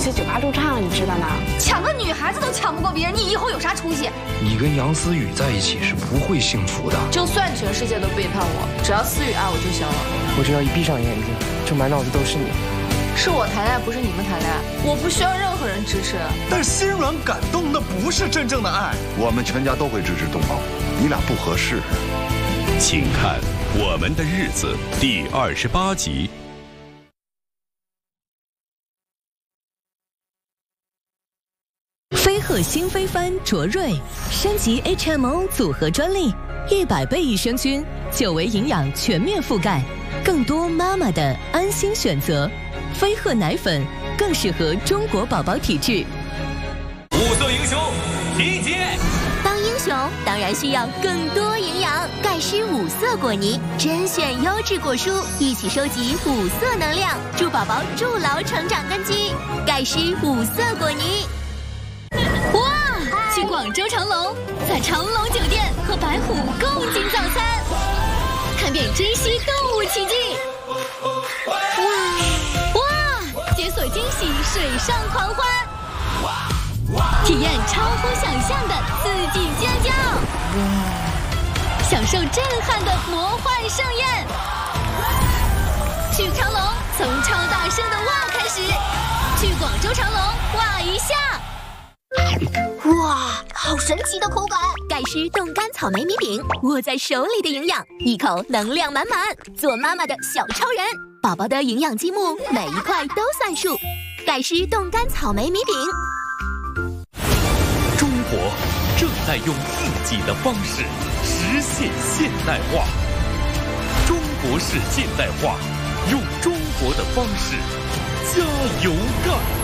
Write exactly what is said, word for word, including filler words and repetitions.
些酒吧驻唱，你知道吗？ 抢个女孩子都抢不过别人，你以后有啥出息？ 你跟杨思雨在一起是不会幸福的。 就算全世界都背叛我，只要思雨爱我就行了。 我只要一闭上眼睛，就满脑子都是你。 是我谈恋爱，不是你们谈恋爱，我不需要任何人支持。 但心软感动，那不是真正的爱。 我们全家都会支持东宝，你俩不合适。 请看《我们的日子》第二十八集。 飞鹤新飞帆卓瑞升级 H M O 组合专利，一百倍益生菌，久维营养全面覆盖，更多妈妈的安心选择。飞鹤奶粉更适合中国宝宝体质。 五色英雄集结。 当英雄当然需要更多营养，盖诗五色果泥甄选优质果蔬，一起收集五色能量，助宝宝筑牢成长根基。盖诗五色果泥。 哇！去广州长隆，在长隆酒店和白虎共进早餐，看遍珍稀动物奇迹。哇！哇！解锁惊喜水上狂欢，体验超乎想象的刺激尖叫，享受震撼的魔幻盛宴。去长隆，从超大声的哇开始，去广州长隆哇一下。 哇，好神奇的口感！盖诗冻干草莓米饼，握在手里的营养，一口能量满满。做妈妈的小超人，宝宝的营养积木每一块都算数。盖诗冻干草莓米饼。 中国正在用自己的方式实现现代化。中国式现代化，用中国的方式加油干！